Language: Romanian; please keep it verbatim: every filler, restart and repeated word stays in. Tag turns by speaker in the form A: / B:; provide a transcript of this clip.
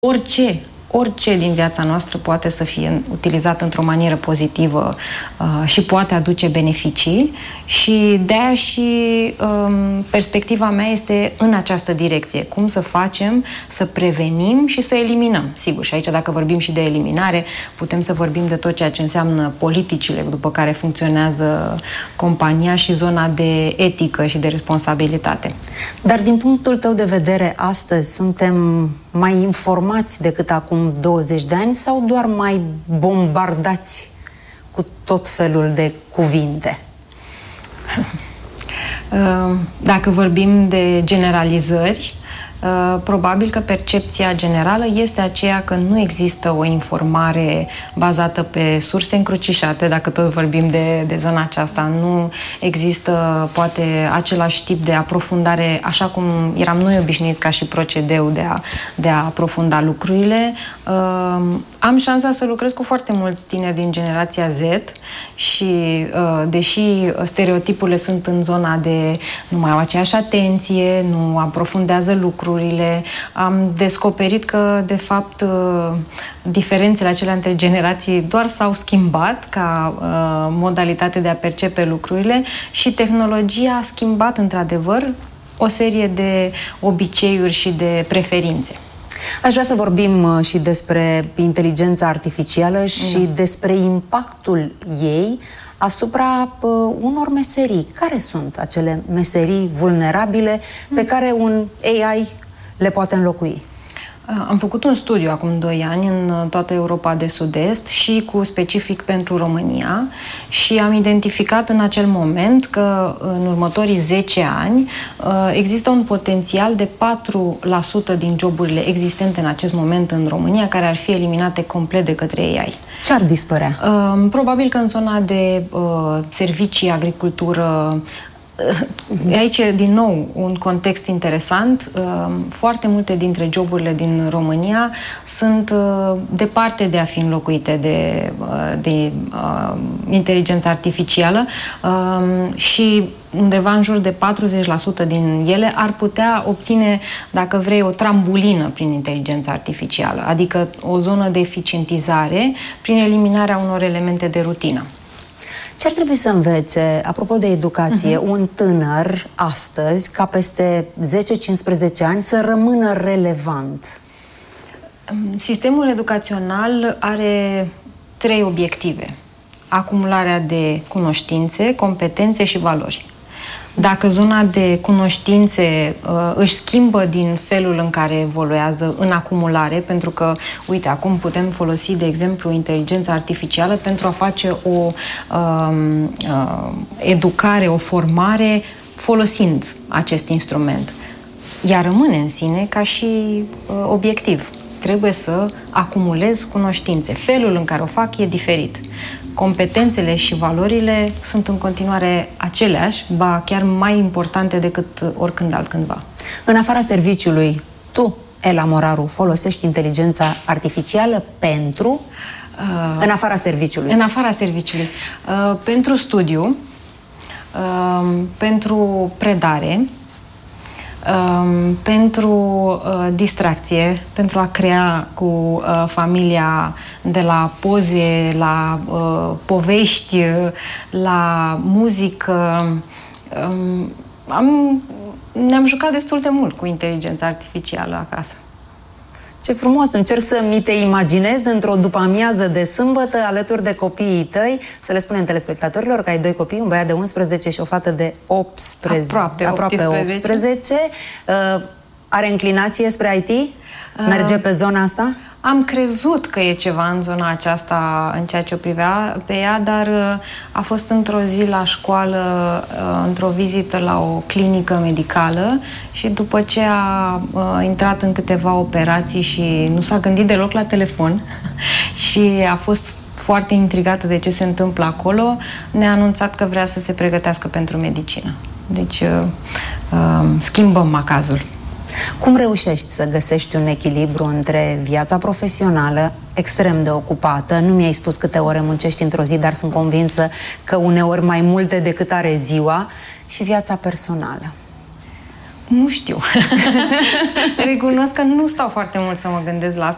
A: Orice, orice din viața noastră poate să fie utilizat într-o manieră pozitivă uh, și poate aduce beneficii și de-aia și um, perspectiva mea este în această direcție. Cum să facem să prevenim și să eliminăm. Sigur, și aici dacă vorbim și de eliminare, putem să vorbim de tot ceea ce înseamnă politicile după care funcționează compania și zona de etică și de responsabilitate.
B: Dar din punctul tău de vedere, astăzi suntem mai informați decât acum douăzeci de ani sau doar mai bombardați cu tot felul de cuvinte?
A: Dacă vorbim de generalizări, probabil că percepția generală este aceea că nu există o informare bazată pe surse încrucișate, dacă tot vorbim de, de zona aceasta. Nu există, poate, același tip de aprofundare, așa cum eram noi obișnuiți ca și procedeu de a, de a aprofunda lucrurile. Am șansa să lucrez cu foarte mulți tineri din generația Z și, deși stereotipurile sunt în zona de nu mai au aceeași atenție, nu aprofundează lucrurile, am descoperit că, de fapt, diferențele acelea între generații doar s-au schimbat ca uh, modalitate de a percepe lucrurile și tehnologia a schimbat, într-adevăr, o serie de obiceiuri și de preferințe.
B: Aș vrea să vorbim și despre inteligența artificială și da. despre impactul ei asupra uh, unor meserii. Care sunt acele meserii vulnerabile pe care un A I le poate înlocui?
A: Am făcut un studiu acum doi ani în toată Europa de Sud-Est și cu specific pentru România și am identificat în acel moment că în următorii zece ani există un potențial de patru la sută din joburile existente în acest moment în România care ar fi eliminate complet de către A I.
B: Ce ar dispărea?
A: Probabil că în zona de servicii, agricultură. Aici e, din nou, un context interesant. Foarte multe dintre joburile din România sunt departe de a fi înlocuite de, de uh, inteligența artificială uh, și undeva în jur de patruzeci la sută din ele ar putea obține, dacă vrei, o trambulină prin inteligența artificială, adică o zonă de eficientizare prin eliminarea unor elemente de rutină.
B: Ce ar trebui să învețe, apropo de educație, uh-huh. un tânăr astăzi, ca peste zece cincisprezece ani, să rămână relevant?
A: Sistemul educațional are trei obiective. Acumularea de cunoștințe, competențe și valori. Dacă zona de cunoștințe uh, își schimbă din felul în care evoluează în acumulare, pentru că, uite, acum putem folosi, de exemplu, inteligența artificială pentru a face o uh, uh, educare, o formare folosind acest instrument. Ea rămâne în sine ca și uh, obiectiv. Trebuie să acumulez cunoștințe. Felul în care o fac e diferit. Competențele și valorile sunt în continuare aceleași, ba chiar mai importante decât oricând altcândva.
B: În afara serviciului, tu, Ela Moraru, folosești inteligența artificială pentru? Uh, în afara serviciului.
A: În afara serviciului. Uh, pentru studiu, uh, pentru predare, Um, pentru uh, distracție, pentru a crea cu uh, familia, de la poze, la uh, povești, la muzică. Um, am, ne-am jucat destul de mult cu inteligența artificială acasă.
B: Ce frumos! Încerc să mi te imaginez într-o după-amiază de sâmbătă alături de copiii tăi, să le spunem telespectatorilor că ai doi copii, un băiat de unsprezece și o fată de optsprezece.
A: Aproape,
B: aproape optsprezece. Uh, are înclinație spre I T? Merge pe zona asta?
A: Am crezut că e ceva în zona aceasta, în ceea ce o privea pe ea, dar a fost într-o zi la școală, într-o vizită la o clinică medicală și după ce a intrat în câteva operații și nu s-a gândit deloc la telefon și a fost foarte intrigată de ce se întâmplă acolo, ne-a anunțat că vrea să se pregătească pentru medicină. Deci schimbăm macazul.
B: Cum reușești să găsești un echilibru între viața profesională, extrem de ocupată, nu mi-ai spus câte ore muncești într-o zi, dar sunt convinsă că uneori mai multe decât are ziua, și viața personală?
A: Nu știu. Recunosc că nu stau foarte mult să mă gândesc la asta.